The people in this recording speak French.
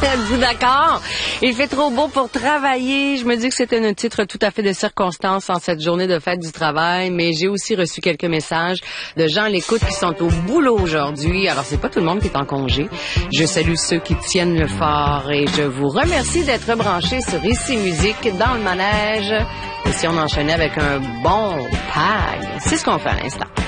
Êtes-vous d'accord? Il fait trop beau pour travailler. Je me dis que c'est un titre tout à fait de circonstance en cette journée de fête du travail, mais j'ai aussi reçu quelques messages de gens à l'écoute qui sont au boulot aujourd'hui. Alors, c'est pas tout le monde qui est en congé. Je salue ceux qui tiennent le fort et je vous remercie d'être branchés sur Ici Musique dans le manège. Et si on enchaînait avec un bon pag, c'est ce qu'on fait à l'instant.